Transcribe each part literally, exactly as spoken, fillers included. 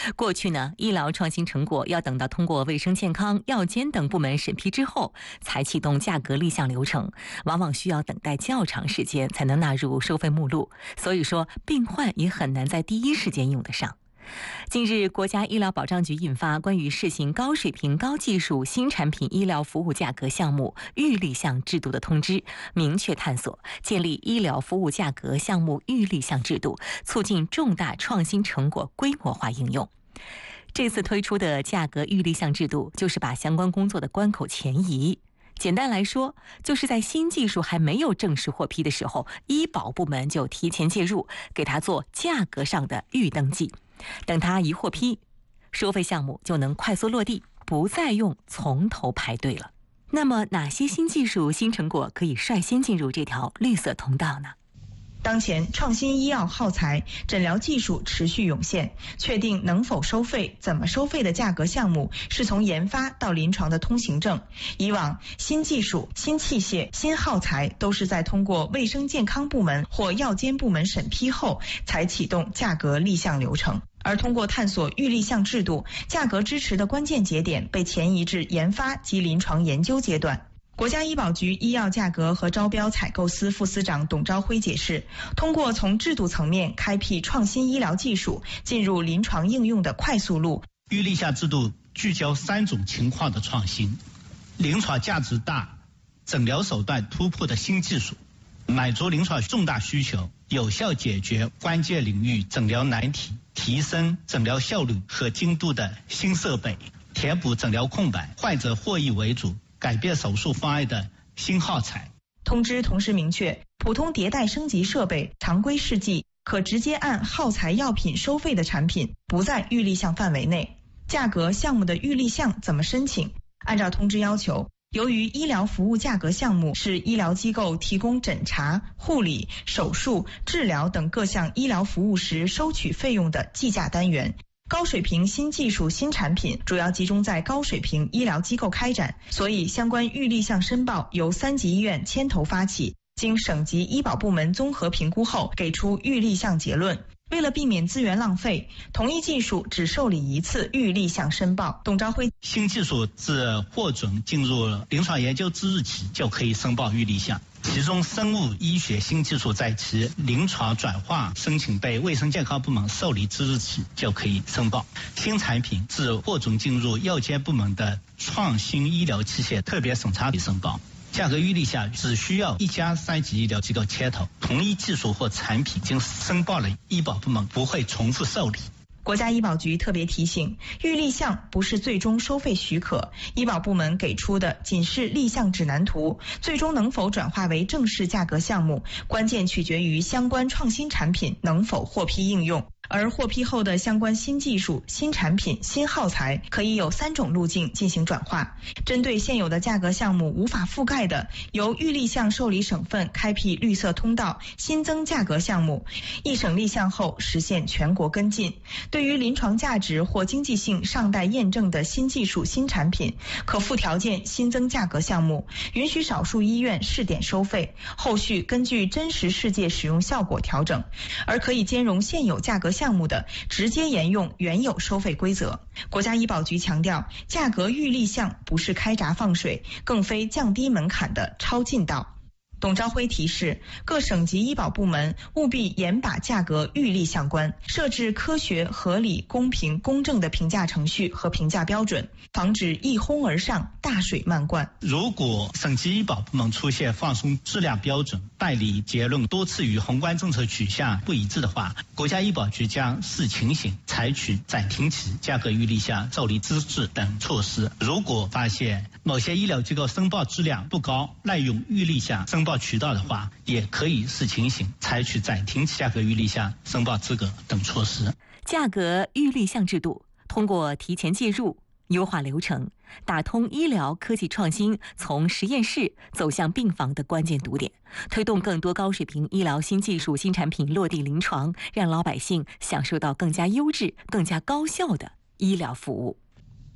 过去呢，医疗创新成果要等到通过卫生健康、药监等部门审批之后，才启动价格立项流程，往往需要等待较长时间才能纳入收费目录，所以说病患也很难在第一时间用得上。近日，国家医疗保障局印发关于试行高水平高技术新产品医疗服务价格项目预立项制度的通知，明确探索建立医疗服务价格项目预立项制度，促进重大创新成果规模化应用。这次推出的价格预立项制度，就是把相关工作的关口前移。简单来说，就是在新技术还没有正式获批的时候，医保部门就提前介入，给它做价格上的预登记。等它一获批，收费项目就能快速落地，不再用从头排队了。那么哪些新技术新成果可以率先进入这条绿色通道呢？ 当前创新医药耗材、诊疗技术持续涌现，确定能否收费、怎么收费的价格项目是从研发到临床的通行证。以往新技术、新器械、新耗材都是在通过卫生健康部门或药监部门审批后才启动价格立项流程。而通过探索预立项制度，价格支持的关键节点被前移至研发及临床研究阶段。国家医保局医药价格和招标采购司副司长董朝辉解释，通过从制度层面开辟创新医疗技术进入临床应用的快速路。 预立项制度聚焦三种情况的创新：临床价值大、诊疗手段突破的新技术，满足临床重大需求，有效解决关键领域诊疗难题，提升诊疗效率和精度的新设备，填补诊疗空白，患者获益为主，改变手术方案的新耗材。 通知同时明确，普通迭代升级设备、常规试剂可直接按耗材药品收费的产品不在预立项范围内。价格项目的预立项怎么申请？按照通知要求，由于医疗服务价格项目是医疗机构提供诊查、护理、手术、治疗等各项医疗服务时收取费用的计价单元，高水平新技术新产品主要集中在高水平医疗机构开展，所以相关预立项申报由三级医院牵头发起，经省级医保部门综合评估后给出预立项结论。为了避免资源浪费，同一技术只受理一次预立项申报。董朝辉， 新技术自获准进入临床研究之日起就可以申报预立项，其中生物医学新技术在其临床转化申请被卫生健康部门受理之日起就可以申报。新产品自获准进入药监部门的创新医疗器械特别审查里申报。价格预立项只需要一家三级医疗机构牵头，同一技术或产品经申报了医保部门不会重复受理。 国家医保局特别提醒，预立项不是最终收费许可，医保部门给出的仅是立项指南图，最终能否转化为正式价格项目，关键取决于相关创新产品能否获批应用。而获批后的相关新技术、新产品、新耗材可以有三种路径进行转化。针对现有的价格项目无法覆盖的，由预立项受理省份开辟绿色通道，新增价格项目，一省立项后实现全国跟进。对于临床价值或经济性尚待验证的新技术、新产品，可附条件新增价格项目，允许少数医院试点收费，后续根据真实世界使用效果调整。而可以兼容现有价格项目的，直接沿用原有收费规则。国家医保局强调，价格预立项不是开闸放水，更非降低门槛的超近道。董朝辉提示，各省级医保部门务必严把价格预立项关，设置科学、合理、公平、公正的评价程序和评价标准，防止一哄而上、大水漫灌。 如果省级医保部门出现放松质量标准、办理结论多次与宏观政策取向不一致的话，国家医保局将视情形采取暂停起价格预立项受理资质等措施。如果发现某些医疗机构申报质量不高、滥用预立项申报渠道的话，也可以视情形采取暂停起价格预立项申报资格等措施。 价格预立项制度通过提前介入、优化流程，打通医疗科技创新从实验室走向病房的关键堵点，推动更多高水平医疗新技术、新产品落地临床，让老百姓享受到更加优质、更加高效的医疗服务。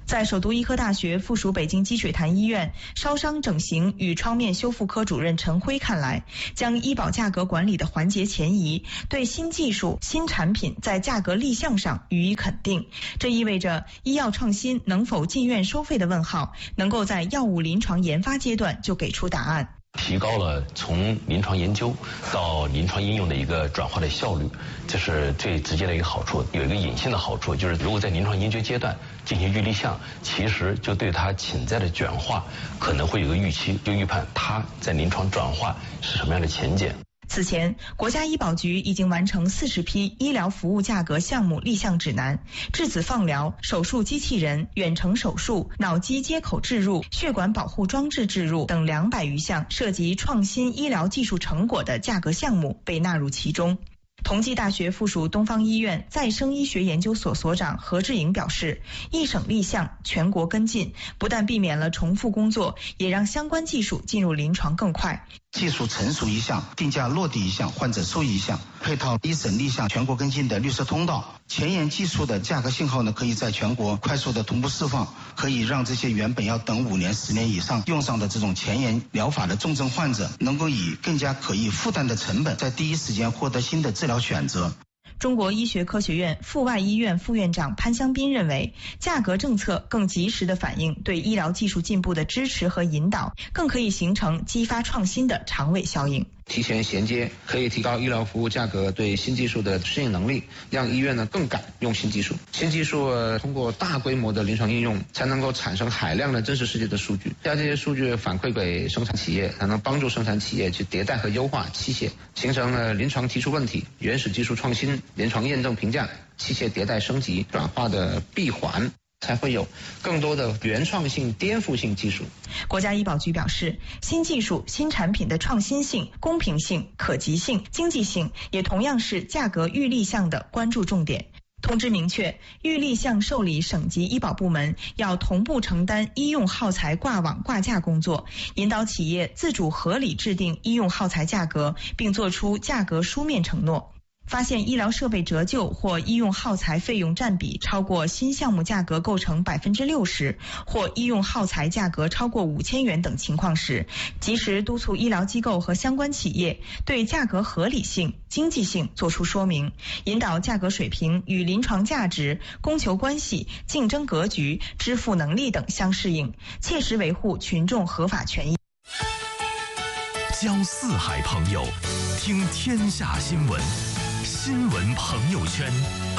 在首都医科大学附属北京积水潭医院烧伤整形与创面修复科主任陈辉看来，将医保价格管理的环节前移，对新技术、新产品在价格立项上予以肯定。这意味着医药创新能否进院收费的问号，能够在药物临床研发阶段就给出答案。 提高了从临床研究到临床应用的一个转化的效率，这是最直接的一个好处。有一个隐性的好处，就是如果在临床研究阶段进行预立项，其实就对它潜在的转化可能会有个预期，就预判它在临床转化是什么样的前景。 此前，国家医保局已经完成四十批医疗服务价格项目立项指南，质子放疗、手术机器人、远程手术、脑机接口置入、血管保护装置置入等两百余项涉及创新医疗技术成果的价格项目被纳入其中。同济大学附属东方医院再生医学研究所所长何志颖表示，一省立项，全国跟进，不但避免了重复工作，也让相关技术进入临床更快。 技术成熟一项，定价落地一项，患者受益一项，配套一省立项全国跟进的绿色通道，前沿技术的价格信号呢，可以在全国快速的同步释放，可以让这些原本要等五年、十年以上用上的这种前沿疗法的重症患者，能够以更加可以负担的成本，在第一时间获得新的治疗选择。 中国医学科学院阜外医院副院长潘香斌认为，价格政策更及时地反映对医疗技术进步的支持和引导，更可以形成激发创新的长尾效应。 提前衔接可以提高医疗服务价格对新技术的适应能力，让医院呢更敢用新技术。新技术通过大规模的临床应用，才能够产生海量的真实世界的数据，将这些数据反馈给生产企业，才能帮助生产企业去迭代和优化器械，形成了临床提出问题、原始技术创新、临床验证评价、器械迭代升级转化的闭环，才会有更多的原创性、颠覆性技术。 国家医保局表示，新技术、新产品的创新性、公平性、可及性、经济性，也同样是价格预立项的关注重点。通知明确，预立项受理省级医保部门要同步承担医用耗材挂网挂价工作，引导企业自主合理制定医用耗材价格，并作出价格书面承诺。发现医疗设备折旧或医用耗材费用占比超过新项目价格构成百分之六十，或医用耗材价格超过五千元等情况时，及时督促医疗机构和相关企业对价格合理性、经济性作出说明，引导价格水平与临床价值、供求关系、竞争格局、支付能力等相适应，切实维护群众合法权益。 交四海朋友，听天下新闻。新闻朋友圈。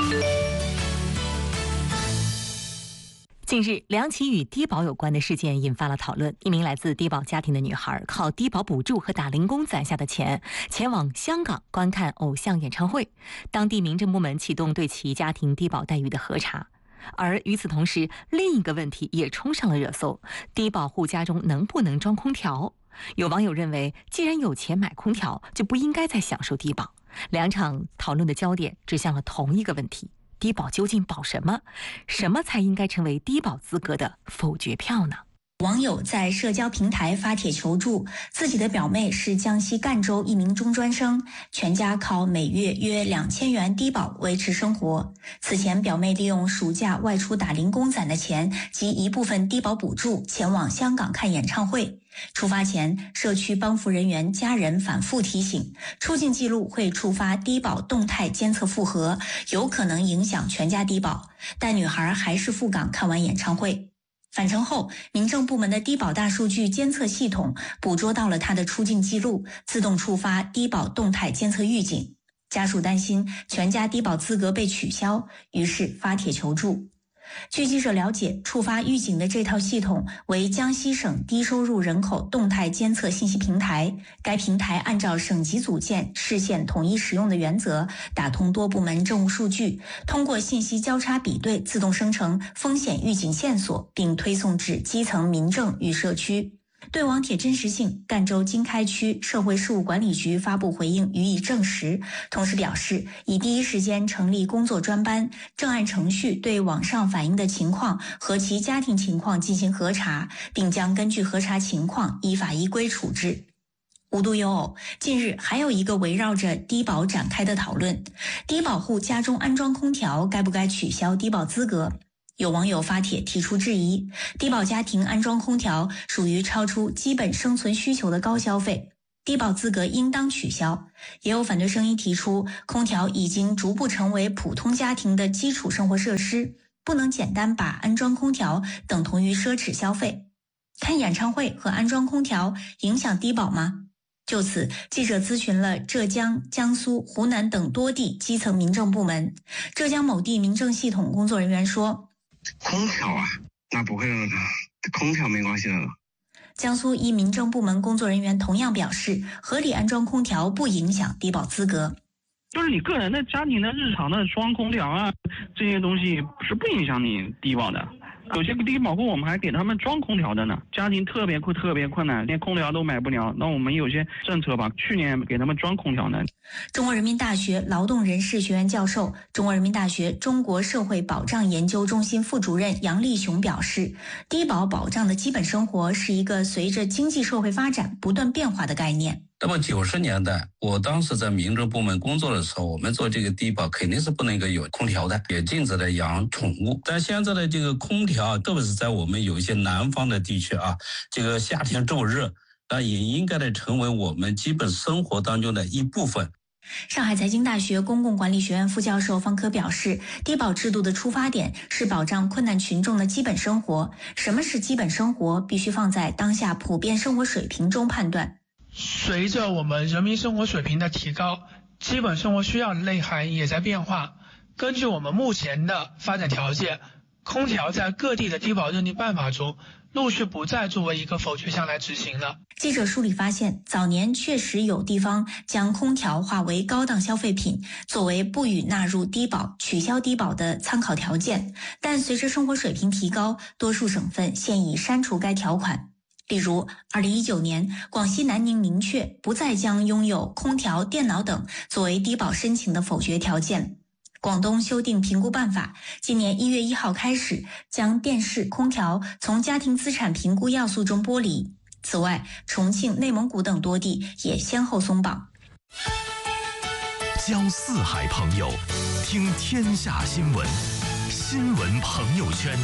近日，两起与低保有关的事件引发了讨论。一名来自低保家庭的女孩靠低保补助和打零工攒下的钱，前往香港观看偶像演唱会，当地民政部门启动对其家庭低保待遇的核查。而与此同时，另一个问题也冲上了热搜：低保户家中能不能装空调？有网友认为，既然有钱买空调，就不应该再享受低保。两场讨论的焦点指向了同一个问题：低保究竟保什么？什么才应该成为低保资格的否决票呢？ 网友在社交平台发帖求助，自己的表妹是江西赣州一名中专生，全家靠每月约两千元低保维持生活。此前，表妹利用暑假外出打零工攒的钱及一部分低保补助，前往香港看演唱会。出发前，社区帮扶人员家人反复提醒，出境记录会触发低保动态监测复核，有可能影响全家低保，但女孩还是赴港看完演唱会。返程后，民政部门的低保大数据监测系统捕捉到了他的出境记录，自动触发低保动态监测预警。家属担心全家低保资格被取消，于是发帖求助。据记者了解，触发预警的这套系统为江西省低收入人口动态监测信息平台。该平台按照省级组建、市县统一使用的原则，打通多部门政务数据，通过信息交叉比对，自动生成风险预警线索，并推送至基层民政与社区。对网帖真实性，赣州经开区社会事务管理局发布回应予以证实，同时表示已第一时间成立工作专班，正按程序对网上反映的情况和其家庭情况进行核查，并将根据核查情况依法依规处置。无独有偶，近日还有一个围绕着低保展开的讨论：低保户家中安装空调该不该取消低保资格？ 有网友发帖提出质疑，低保家庭安装空调属于超出基本生存需求的高消费，低保资格应当取消。也有反对声音提出，空调已经逐步成为普通家庭的基础生活设施，不能简单把安装空调等同于奢侈消费。看演唱会和安装空调影响低保吗？就此，记者咨询了浙江、江苏、湖南等多地基层民政部门。浙江某地民政系统工作人员说， 空调啊，那不会的，空调没关系的。 江苏一民政部门工作人员同样表示，合理安装空调不影响低保资格。 就是你个人的家庭的日常的装空调啊，这些东西是不影响你低保的。有些低保户我们还给他们装空调的呢，家庭特别困特别困难，连空调都买不了，那我们有些政策吧，去年给他们装空调呢。 中国人民大学劳动人事学院教授、中国人民大学中国社会保障研究中心副主任杨立雄表示，低保保障的基本生活是一个随着经济社会发展不断变化的概念。 那么九十年代，我当时在民政部门工作的时候，我们做这个低保肯定是不能够有空调的，也禁止了养宠物。但现在的这个空调，特别是在我们有一些南方的地区啊，这个夏天骤热，那也应该的成为我们基本生活当中的一部分。 上海财经大学公共管理学院副教授方科表示，低保制度的出发点是保障困难群众的基本生活。什么是基本生活，必须放在当下普遍生活水平中判断。 随着我们人民生活水平的提高，基本生活需要的内涵也在变化。根据我们目前的发展条件，空调在各地的低保认定办法中陆续不再作为一个否决项来执行了。 记者梳理发现，早年确实有地方将空调划为高档消费品，作为不予纳入低保、取消低保的参考条件，但随着生活水平提高，多数省份现已删除该条款。例如二零一九年，广西南宁明确不再将拥有空调、电脑等作为低保申请的否决条件。广东修订评估办法，今年一月一号开始将电视、空调从家庭资产评估要素中剥离。此外，重庆、内蒙古等多地也先后松绑。 交四海朋友，听天下新闻，新闻朋友圈。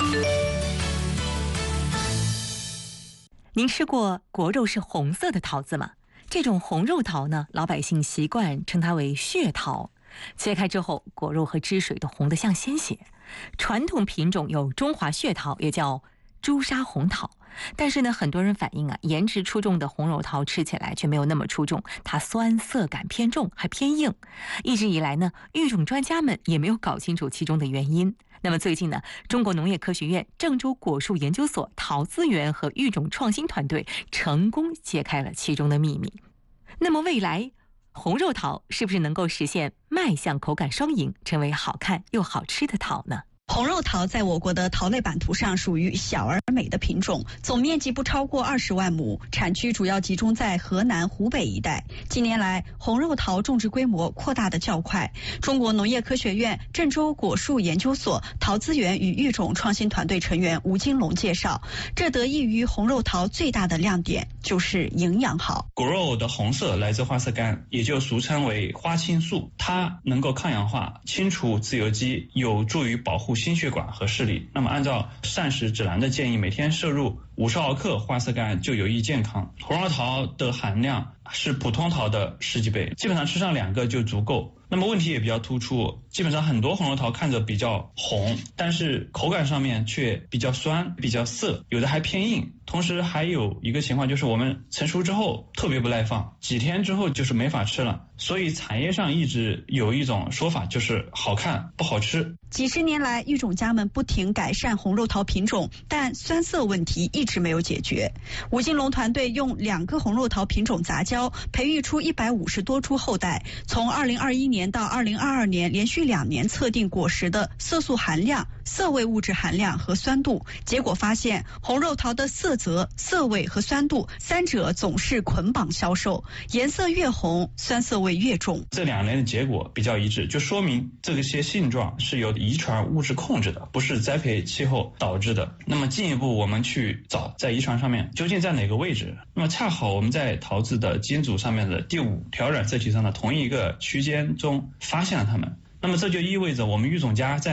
您吃过果肉是红色的桃子吗？这种红肉桃呢，老百姓习惯称它为血桃。切开之后，果肉和汁水都红得像鲜血。传统品种有中华血桃，也叫朱砂红桃。但是呢，很多人反映啊，颜值出众的红肉桃吃起来却没有那么出众，它酸涩感偏重，还偏硬。一直以来呢，育种专家们也没有搞清楚其中的原因。那么最近呢，中国农业科学院郑州果树研究所桃资源和育种创新团队成功揭开了其中的秘密。那么未来红肉桃是不是能够实现卖相口感双赢，成为好看又好吃的桃呢？ 红肉桃在我国的桃类版图上属于小而美的品种，总面积不超过二十万亩，产区主要集中在河南、湖北一带。近年来，红肉桃种植规模扩大的较快。中国农业科学院郑州果树研究所桃资源与育种创新团队成员吴金龙介绍，这得益于红肉桃最大的亮点就是营养好。 果肉的红色来自花色苷，也就俗称为花青素，它能够抗氧化、清除自由基，有助于保护心血管和视力。那么按照膳食指南的建议，每天摄入五十毫克花色苷就有益健康。红肉桃的含量是普通桃的十几倍，基本上吃上两个就足够。那么问题也比较突出，基本上很多红肉桃看着比较红，但是口感上面却比较酸、比较涩，有的还偏硬。同时还有一个情况就是我们成熟之后特别不耐放，几天之后就是没法吃了。所以产业上一直有一种说法，就是好看不好吃。 几十年来，育种家们不停改善红肉桃品种，但酸涩问题一直没有解决。吴金龙团队用两个红肉桃品种杂交，培育出一百五十多株后代。从二零二一年到二零二二年，连续两年测定果实的色素含量、涩味物质含量和酸度，结果发现红肉桃的色泽、涩味和酸度三者总是捆绑销售，颜色越红，酸涩味越重。 这两年的结果比较一致，就说明这些性状是由遗传物质控制的，不是栽培气候导致的。那么进一步我们去找在遗传上面究竟在哪个位置，那么恰好我们在桃子的基因组上面的第五条染色体上的同一个区间中发现了它们。那么这就意味着我们育种家在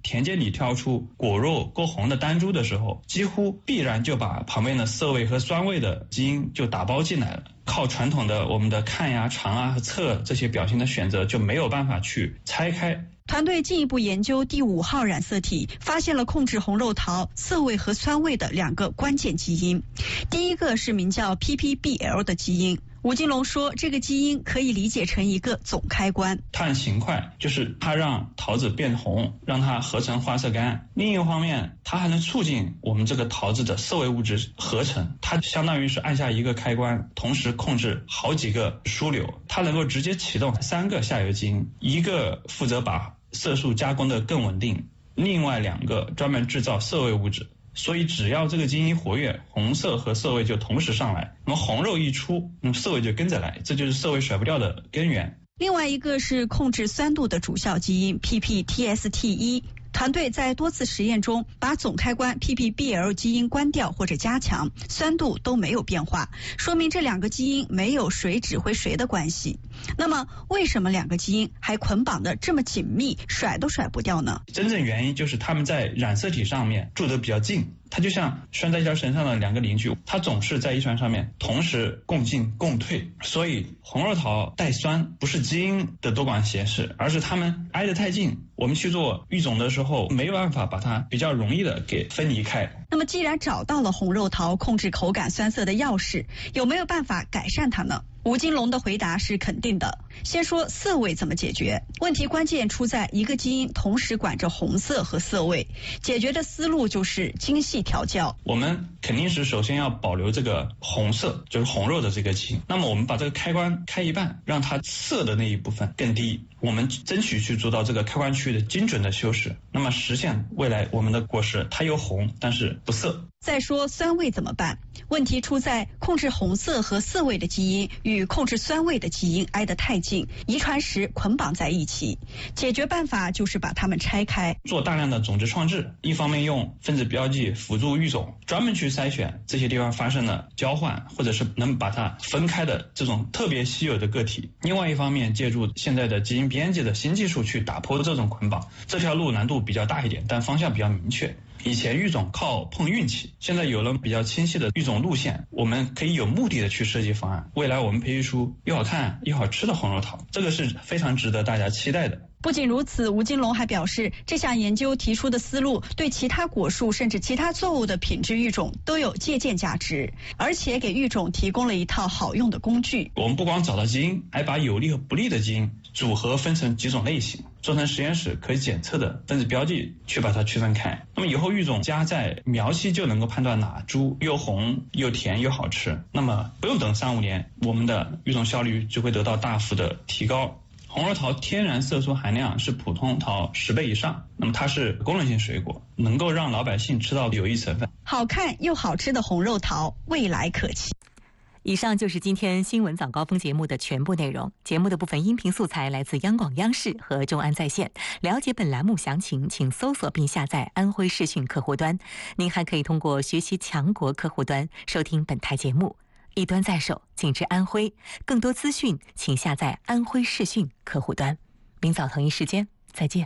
田间里挑出果肉够红的单株的时候，几乎必然就把旁边的涩味和酸味的基因就打包进来了。靠传统的我们的看呀、尝啊和测这些表情的选择就没有办法去拆开。 团队进一步研究第五号染色体，发现了控制红肉桃涩味和酸味的两个关键基因。第一个是名叫 P P B L 的基因。吴金龙说，这个基因可以理解成一个总开关。 它很勤快，就是它让桃子变红，让它合成花色苷。另一个方面，它还能促进我们这个桃子的涩味物质合成。它相当于是按下一个开关，同时控制好几个枢纽。它能够直接启动三个下游基因，一个负责把色素加工的更稳定，另外两个专门制造涩味物质。所以只要这个基因活跃，红色和涩味就同时上来，那么红肉一出，那么涩味就跟着来，这就是涩味甩不掉的根源。 另外一个是控制酸度的主效基因 P P T S T 一。团队在多次实验中把总开关 P P B L 基因关掉或者加强，酸度都没有变化，说明这两个基因没有谁指挥谁的关系。那么为什么两个基因还捆绑得这么紧密，甩都甩不掉呢？ 真正原因就是它们在染色体上面住得比较近，它就像拴在一条绳上的两个邻居，它总是在一船上面同时共进共退。所以红肉桃带酸不是基因的多管闲事，而是它们挨得太近，我们去做育种的时候没有办法把它比较容易的给分离开。 那么既然找到了红肉桃控制口感酸涩的钥匙，有没有办法改善它呢？吴金龙的回答是肯定的。先说涩味怎么解决，问题关键出在一个基因同时管着红色和涩味，解决的思路就是精细调教。 我们肯定是首先要保留这个红色，就是红肉的这个基因，那么我们把这个开关开一半，让它涩的那一部分更低，我们争取去做到这个开关区域的精准的修饰，那么实现未来我们的果实它又红但是不涩。 再说酸味怎么办？问题出在控制红色和涩味的基因与控制酸味的基因挨得太近，遗传时捆绑在一起。解决办法就是把它们拆开， 做大量的种子创制，一方面用分子标记辅助育种，专门去筛选这些地方发生了交换或者是能把它分开的这种特别稀有的个体。另外一方面，借助现在的基因编辑的新技术去打破这种捆绑。这条路难度比较大一点，但方向比较明确。以前育种靠碰运气，现在有了比较清晰的育种路线，我们可以有目的的去设计方案。未来我们培育出又好看又好吃的红肉桃，这个是非常值得大家期待的。 不仅如此，吴金龙还表示，这项研究提出的思路对其他果树甚至其他作物的品质育种都有借鉴价值，而且给育种提供了一套好用的工具。 我们不光找到基因，还把有利和不利的基因组合分成几种类型，做成实验室可以检测的分子标记，去把它区分开。那么以后育种加在苗期就能够判断哪株又红又甜又好吃，那么不用等三五年，我们的育种效率就会得到大幅的提高。红肉桃天然色素含量是普通桃十倍以上，那么它是功能性水果，能够让老百姓吃到有益成分。 好看又好吃的红肉桃，未来可期。 以上就是今天新闻早高峰节目的全部内容。节目的部分音频素材来自央广央视和中安在线。了解本栏目详情，请搜索并下载安徽视讯客户端。您还可以通过学习强国客户端收听本台节目。一端在手，请至安徽。更多资讯，请下载安徽视讯客户端。明早同一时间再见。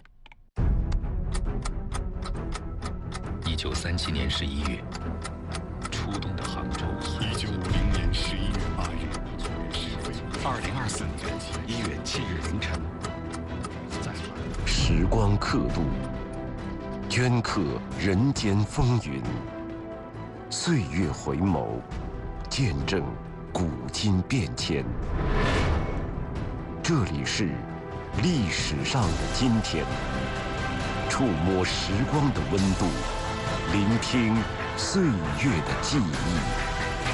一九三七年十一月，初冬的杭州。 一九五零年十一月八日， 二零二四年一月七日凌晨，在时光刻度，镌刻人间风云，岁月回眸，见证古今变迁。这里是历史上的今天，触摸时光的温度，聆听岁月的记忆。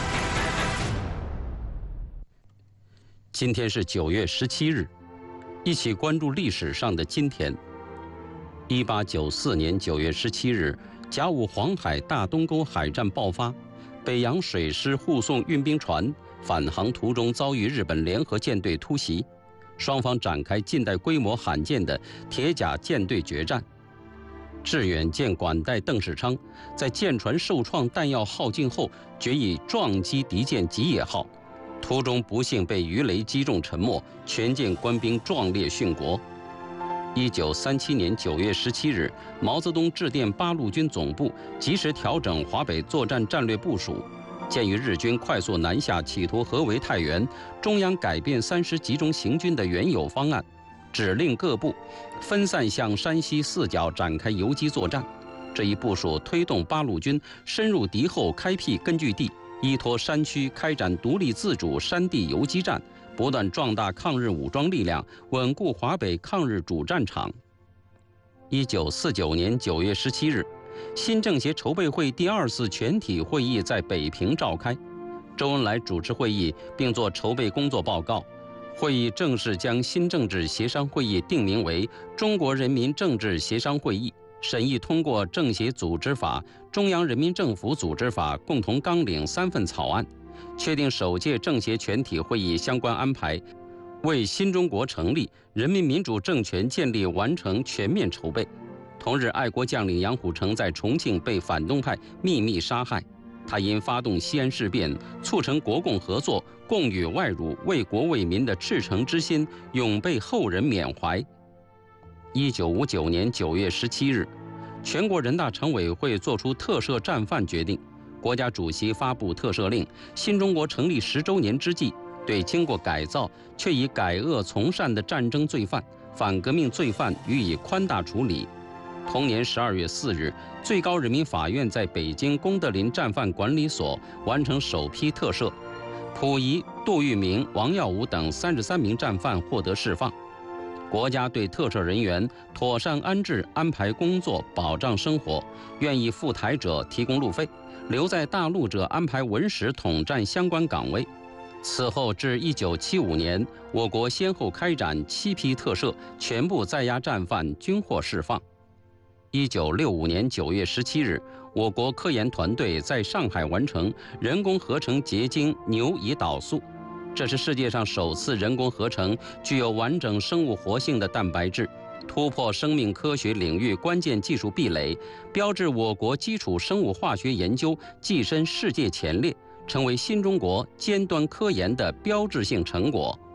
今天是九月十七日，一起关注历史上的今天。一八九四年九月十七日，甲午黄海大东沟海战爆发，北洋水师护送运兵船返航途中遭遇日本联合舰队突袭，双方展开近代规模罕见的铁甲舰队决战。致远舰管带邓世昌在舰船受创、弹药耗尽后，决意撞击敌舰吉野号，途中不幸被鱼雷击中沉没，全舰官兵壮烈殉国。 一九三七年九月十七日，毛泽东致电八路军总部，及时调整华北作战战略部署。鉴于日军快速南下，企图合围太原，中央改变三师集中行军的原有方案，指令各部分散向山西四角展开游击作战。这一部署推动八路军深入敌后，开辟根据地，依托山区开展独立自主山地游击战，不断壮大抗日武装力量，稳固华北抗日主战场。一九四九年九月十七日，新政协筹备会第二次全体会议在北平召开，周恩来主持会议并作筹备工作报告。会议正式将新政治协商会议定名为中国人民政治协商会议，审议通过政协组织法、中央人民政府组织法共同纲领三份草案，确定首届政协全体会议相关安排，为新中国成立、人民民主政权建立完成全面筹备。同日，爱国将领杨虎城在重庆被反动派秘密杀害。他因发动西安事变，促成国共合作，共与外辱，为国为民的赤诚之心，永被后人缅怀。一九五九年九月十七日，全国人大常委会作出特赦战犯决定，国家主席发布特赦令。新中国成立十周年之际，对经过改造却以改恶从善的战争罪犯、反革命罪犯予以宽大处理。同年十二月四日，最高人民法院在北京功德林战犯管理所完成首批特赦，溥仪、杜聿明、王耀武等三十三名战犯获得释放。国家对特赦人员妥善安置、安排工作、保障生活，愿意赴台者提供路费，留在大陆者安排文史统战相关岗位。此后至一九七五年，我国先后开展七批特赦，全部在押战犯均获释放。一九六五年九月十七日，我国科研团队在上海完成人工合成结晶牛胰岛素，这是世界上首次人工合成具有完整生物活性的蛋白质，突破生命科学领域关键技术壁垒，标志我国基础生物化学研究跻身世界前列，成为新中国尖端科研的标志性成果。